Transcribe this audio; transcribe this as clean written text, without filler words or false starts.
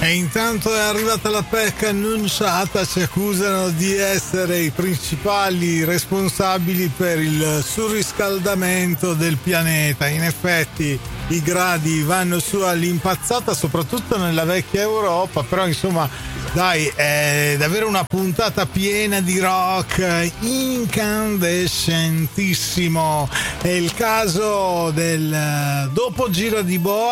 E intanto è arrivata la PEC annunciata, ci accusano di essere i principali responsabili per il surriscaldamento del pianeta. In effetti i gradi vanno su all'impazzata, soprattutto nella vecchia Europa, però insomma dai, è davvero una puntata piena di rock incandescentissimo. È il caso del dopo Giro di Boa,